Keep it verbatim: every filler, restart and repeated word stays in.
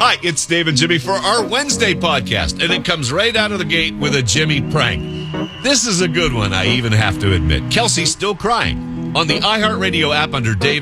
Hi, it's Dave and Jimmy for our Wednesday podcast, and it comes right out of the gate with a Jimmy prank. This is a good one, I even have to admit. Kelsey's still crying. On the iHeartRadio app under Dave